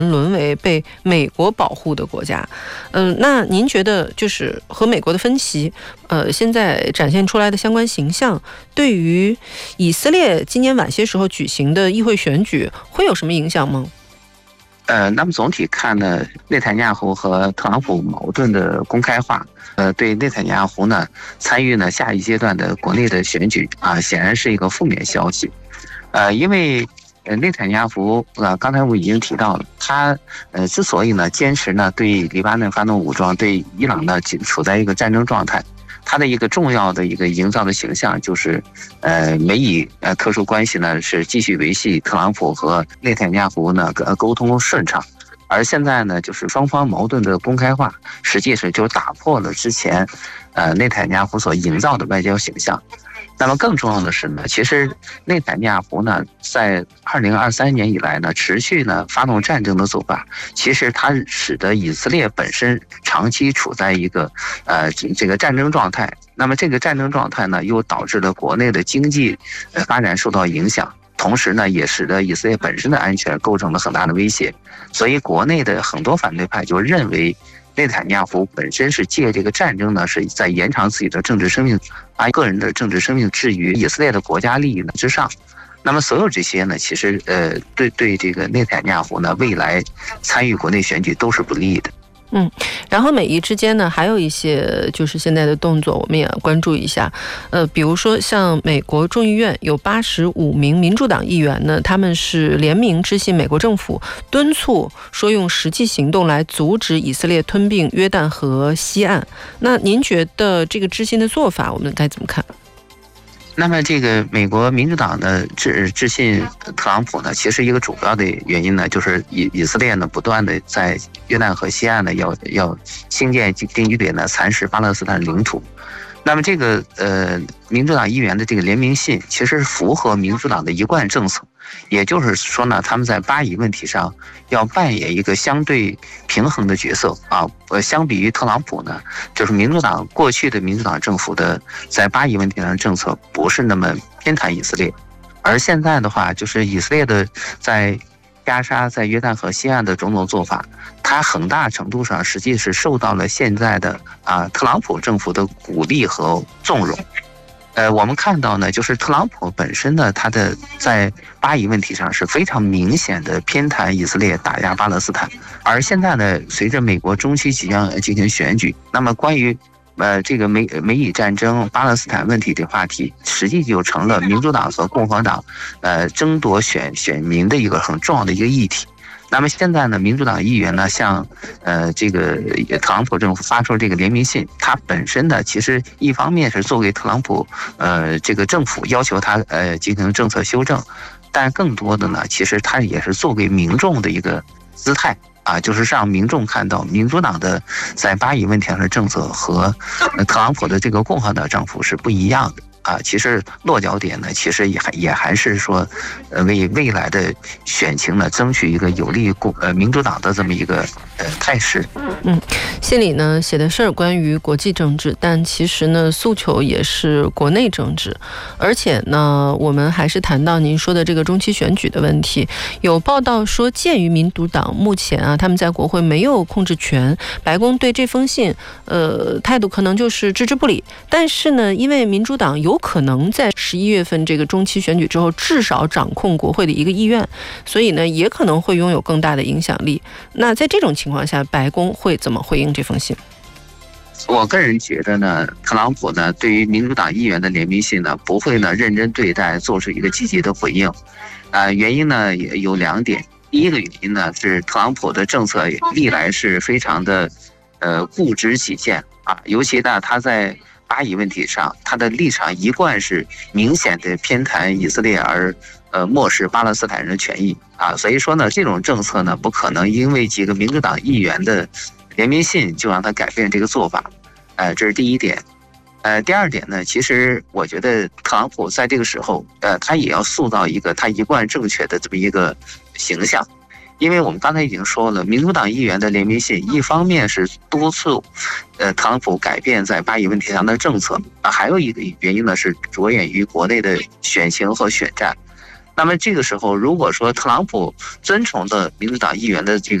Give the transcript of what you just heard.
沦为被美国保护的国家。那您觉得就是和美国的分歧，现在展现出来的相关形象，对于以色列今年晚些时候举行的议会选举会有什么影响吗？ 那么总体看呢，内塔尼亚胡和特朗普矛盾的公开化，对内塔尼亚胡呢参与呢下一阶段的国内的选举显然是一个负面消息。因为内塔尼亚胡刚才我已经提到了，他之所以呢坚持呢对黎巴嫩发动武装，对伊朗呢处在一个战争状态，他的一个重要的一个营造的形象就是美以特殊关系呢是继续维系特朗普和内塔尼亚胡呢沟通顺畅。而现在呢，就是双方矛盾的公开化，实际上就打破了之前内塔尼亚胡所营造的外交形象。那么更重要的是呢，其实内塔尼亚胡呢在2023年以来呢持续呢发动战争的做法，其实它使得以色列本身长期处在一个这个战争状态。那么这个战争状态呢，又导致了国内的经济发展受到影响。同时呢，也使得以色列本身的安全构成了很大的威胁，所以国内的很多反对派就认为内塔尼亚胡本身是借这个战争呢，是在延长自己的政治生命，把个人的政治生命置于以色列的国家利益之上。那么所有这些呢，其实对这个内塔尼亚胡呢未来参与国内选举都是不利的。 然后美伊之间呢，还有一些就是现在的动作，我们也关注一下。比如说像美国众议院有85名民主党议员呢，他们是联名致信美国政府，敦促说用实际行动来阻止以色列吞并约旦河西岸。那您觉得这个致信的做法，我们该怎么看？ 那么这个美国民主党的致信特朗普呢，其实一个主要的原因呢，就是以色列呢不断的在约旦河西岸呢要兴建定居点呢，蚕食巴勒斯坦领土。那么这个民主党议员的这个联名信，其实符合民主党的一贯政策，也就是说呢，他们在巴以问题上要扮演一个相对平衡的角色相比于特朗普呢，就是过去的民主党政府的在巴以问题上的政策不是那么偏袒以色列，而现在的话，就是以色列的在加沙在约旦河西岸的种种做法，它很大程度上实际是受到了现在的特朗普政府的鼓励和纵容。我们看到呢，就是特朗普本身呢，他的在巴以问题上是非常明显的偏袒以色列，打压巴勒斯坦。而现在呢，随着美国中期即将进行选举，那么关于这个美以战争、巴勒斯坦问题的话题，实际就成了民主党和共和党争夺选民的一个很重要的一个议题。那么现在呢，民主党议员呢向这个特朗普政府发出这个联名信，它本身呢其实一方面是作为特朗普这个政府要求他进行政策修正，但更多的呢，其实它也是作为民众的一个姿态就是让民众看到民主党的在巴以问题上的政策和特朗普的这个共和党政府是不一样的。其实落脚点呢，其实也还是说，为未来的选情呢，争取一个有利于民主党的这么一个态势。 信里呢写的是关于国际政治，但其实呢诉求也是国内政治，而且呢我们还是谈到您说的这个中期选举的问题。有报道说，鉴于民主党目前他们在国会没有控制权，白宫对这封信态度可能就是置之不理。但是呢，因为民主党有可能在11月份这个中期选举之后至少掌控国会的一个议院，所以呢也可能会拥有更大的影响力。那在这种情况下，白宫会怎么回应这封信？ 我个人觉得呢，特朗普呢对于民主党议员的联名信呢不会呢认真对待，做出一个积极的回应。原因呢也有2点。第一个原因呢是特朗普的政策历来是非常的固执己见尤其呢他在巴以问题上，他的立场一贯是明显的偏袒以色列，而漠视巴勒斯坦人的权益所以说呢，这种政策呢不可能因为几个民主党议员的联名信就让他改变这个做法。这是第一点。第二点呢，其实我觉得特朗普在这个时候他也要塑造一个他一贯正确的这么一个形象。因为我们刚才已经说了，民主党议员的联名信一方面是督促特朗普改变在巴以问题上的政策还有一个原因呢是着眼于国内的选情和选战。 那么这个时候，如果说特朗普遵从的民主党议员的这个